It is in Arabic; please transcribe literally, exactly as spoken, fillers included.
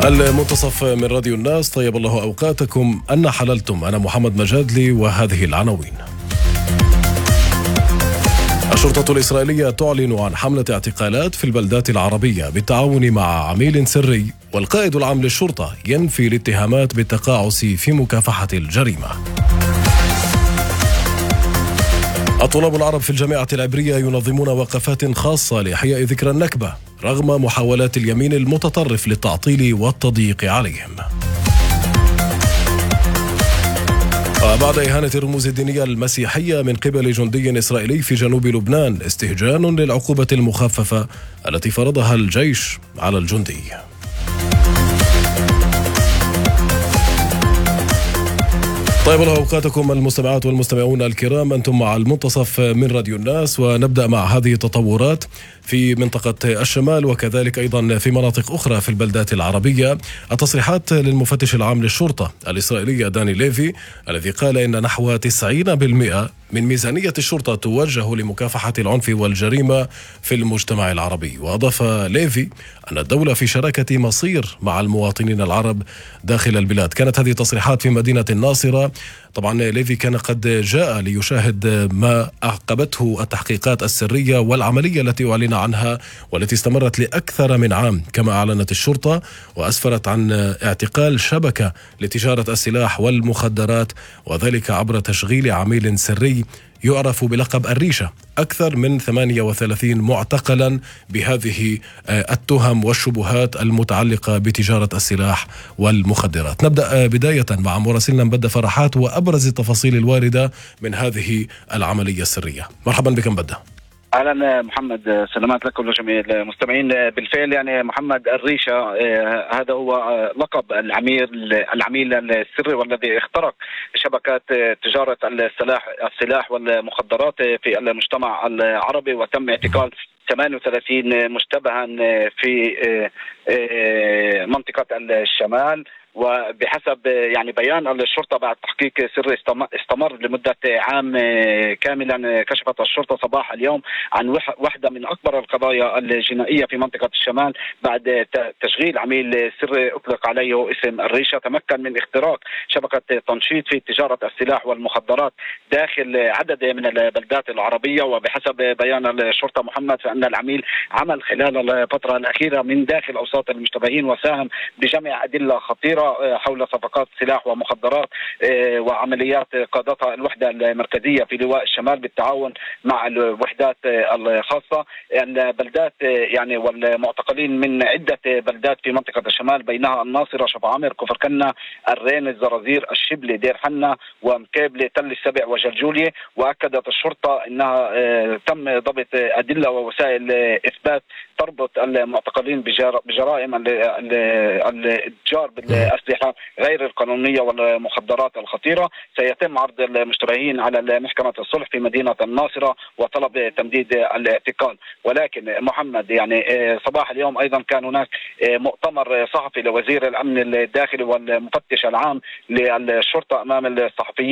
المنتصف من راديو الناس، طيب الله أوقاتكم أن حللتم. أنا محمد مجادلي وهذه العناوين. الشرطة الإسرائيلية تعلن عن حملة اعتقالات في البلدات العربية بالتعاون مع عميل سري، والقائد العام للشرطة ينفي الاتهامات بالتقاعس في مكافحة الجريمة. الطلاب العرب في الجامعة العبرية ينظمون وقفات خاصة لإحياء ذكرى النكبة رغم محاولات اليمين المتطرف للتعطيل والتضييق عليهم. وبعد إهانة الرموز الدينية المسيحية من قبل جندي إسرائيلي في جنوب لبنان، استهجان للعقوبة المخففة التي فرضها الجيش على الجندي. طيب الله أوقاتكم المستمعات والمستمعون الكرام، أنتم مع المنتصف من راديو الناس، ونبدأ مع هذه التطورات في منطقة الشمال وكذلك أيضا في مناطق أخرى في البلدات العربية. التصريحات للمفتش العام للشرطة الإسرائيلية داني ليفي الذي قال إن نحو تسعين بالمئة من ميزانية الشرطة توجه لمكافحة العنف والجريمة في المجتمع العربي. وأضاف ليفي أن الدولة في شراكة مصير مع المواطنين العرب داخل البلاد. كانت هذه التصريحات في مدينة الناصرة. طبعا ليفي كان قد جاء ليشاهد ما أعقبته التحقيقات السرية والعملية التي أعلن عنها والتي استمرت لأكثر من عام كما أعلنت الشرطة، وأسفرت عن اعتقال شبكة لتجارة السلاح والمخدرات، وذلك عبر تشغيل عميل سري يعرف بلقب الريشة. أكثر من ثمانية وثلاثين معتقلا بهذه التهم والشبهات المتعلقة بتجارة السلاح والمخدرات. نبدأ بداية مع مراسلنا مبدة فرحات وأبرز التفاصيل الواردة من هذه العملية السرية. مرحبا بك مبدة. اهلا محمد، سلامات لك ولجميع المستمعين. بالفعل يعني محمد الريشة آه هذا هو آه لقب العميل العميل السري والذي اخترق شبكات آه تجارة السلاح السلاح والمخدرات في المجتمع العربي، وتم اعتقال ثمانية وثلاثين مشتبها في آه آه منطقة الشمال. وبحسب يعني بيان الشرطة بعد تحقيق سري استمر لمدة عام كاملا، كشفت الشرطة صباح اليوم عن واحدة من أكبر القضايا الجنائية في منطقة الشمال بعد تشغيل عميل سري أطلق عليه اسم الريشة. تمكن من اختراق شبكة تنشيط في تجارة السلاح والمخدرات داخل عدد من البلدات العربية. وبحسب بيان الشرطة محمد فإن العميل عمل خلال الفترة الأخيرة من داخل أوساط المشتبهين، وساهم بجمع أدلة خطيرة حول صفقات سلاح ومخدرات وعمليات قادتها الوحدة المركزية في لواء الشمال بالتعاون مع الوحدات الخاصة. البلدات يعني والمعتقلين من عدة بلدات في منطقة الشمال بينها الناصرة، شبعامر، كفر كنا، الرين، الزرازير، الشبلي، دير حنا، ومكابلة، تل السبع، وجلجولية. وأكدت الشرطة أنها تم ضبط أدلة ووسائل إثبات تربط المعتقلين بجرائم الاتجار بالأسلحة غير القانونية والمخدرات الخطيرة. سيتم عرض المشتبهين على محكمة الصلح في مدينة الناصرة وطلب تمديد الاعتقال. ولكن محمد يعني صباح اليوم أيضا كان هناك مؤتمر صحفي لوزير الأمن الداخلي والمفتش العام للشرطة أمام الصحفيين